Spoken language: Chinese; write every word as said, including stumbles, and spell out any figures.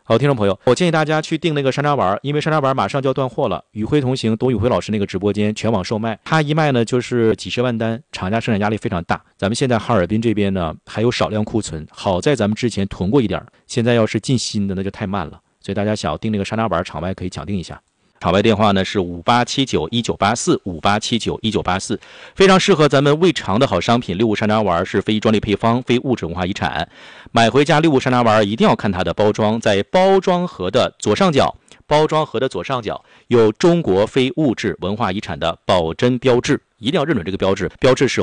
好，听众朋友，我建议大家去订那个山楂丸，因为山楂丸马上就要断货了。宇辉同行董宇辉老师那个直播间全网售卖，他一卖呢就是几十万单，厂家生产压力非常大。咱们现在哈尔滨这边呢还有少量库存，好在咱们之前囤过一点，现在要是进新的那就太慢了，所以大家想要订那个山楂丸，场外可以抢订一下。场外电话呢是五八七九一九八四五八七九一九八四，非常适合咱们胃肠的好商品。六物山楂丸是非专利配方，非物质文化遗产。买回家六物山楂丸一定要看它的包装，在包装盒的左上角，包装盒的左上角有中国非物质文化遗产的保真标志，一定要认准这个标志，标志是